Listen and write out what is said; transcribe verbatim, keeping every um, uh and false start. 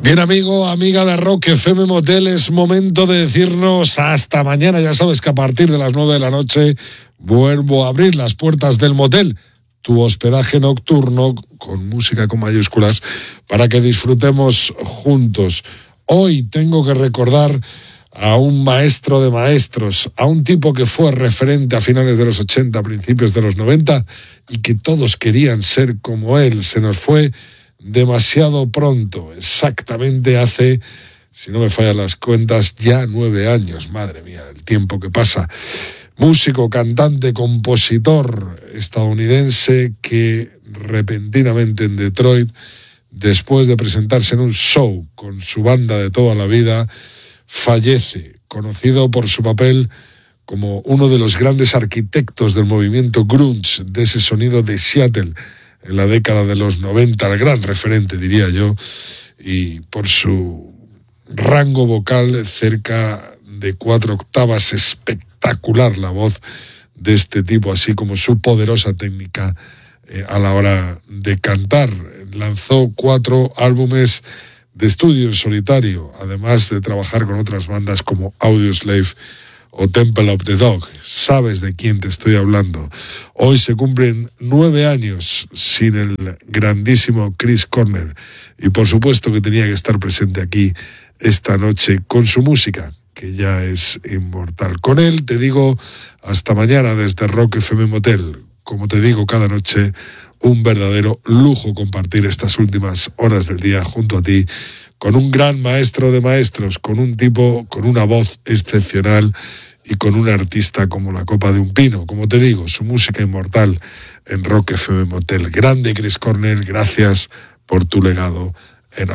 Bien, amigo, amiga de Rock F M Motel, es momento de decirnos hasta mañana. Ya sabes que a partir de las nueve de la noche vuelvo a abrir las puertas del motel, tu hospedaje nocturno con música con mayúsculas, para que disfrutemos juntos. Hoy tengo que recordar a un maestro de maestros, a un tipo que fue referente a finales de los ochenta, principios de los noventa, y que todos querían ser como él. Se nos fue demasiado pronto, exactamente hace, si no me fallan las cuentas, ya nueve años. Madre mía, el tiempo que pasa. Músico, cantante, compositor estadounidense que repentinamente en Detroit, después de presentarse en un show con su banda de toda la vida, fallece, conocido por su papel como uno de los grandes arquitectos del movimiento grunge, de ese sonido de Seattle en la década de los noventa, el gran referente, diría yo, y por su rango vocal cerca de cuatro octavas, espectacular la voz de este tipo, así como su poderosa técnica eh, a la hora de cantar. Lanzó cuatro álbumes de estudio en solitario, además de trabajar con otras bandas como Audioslave o Temple of the Dog. Sabes de quién te estoy hablando. Hoy se cumplen nueve años sin el grandísimo Chris Cornell, y por supuesto que tenía que estar presente aquí esta noche con su música, que ya es inmortal. Con él te digo hasta mañana desde Rock F M Motel. Como te digo cada noche, un verdadero lujo compartir estas últimas horas del día junto a ti, con un gran maestro de maestros, con un tipo con una voz excepcional y con un artista como la copa de un pino. Como te digo, su música inmortal en Rock F M Motel. Grande Chris Cornell, gracias por tu legado enorme.